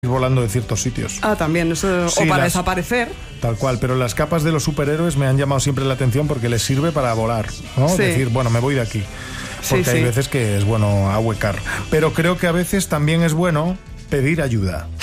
volando de ciertos sitios. Ah, también, eso, Sí, o para las- desaparecer. Tal cual, pero las capas de los superhéroes me han llamado siempre la atención porque les sirve para volar, ¿no? Sí. Decir, bueno, me voy de aquí. Porque Sí, hay sí. veces que es bueno ahuecar. Pero creo que a veces también es bueno pedir ayuda.